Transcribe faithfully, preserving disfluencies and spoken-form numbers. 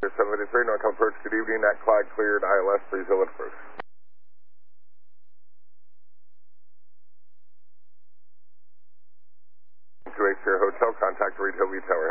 seven fifty-three, North approach, good evening, at Clyde cleared, I L S, please hold approach. two eight zero Hotel, contact Reed Hillview Tower.